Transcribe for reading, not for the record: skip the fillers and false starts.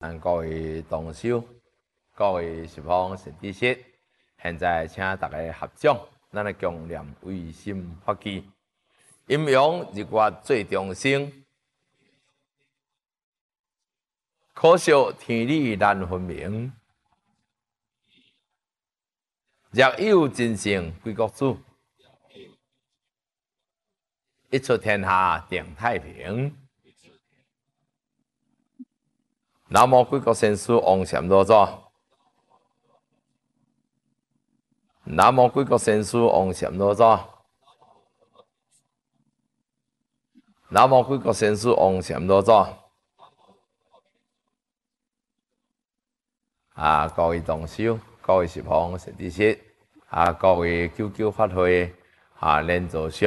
各位同修、各位十方善知识，现在请大家合掌，咱来共念唯心法纪，阴阳日月最众生，可惜天理难分明。若有真圣归国主，一出天下定太平。南无贵国先师王禅老祖，南无贵国先师王禅老祖，南无贵国先师王禅老祖。各位同修，各位十方善知识，各位救救法会连座上。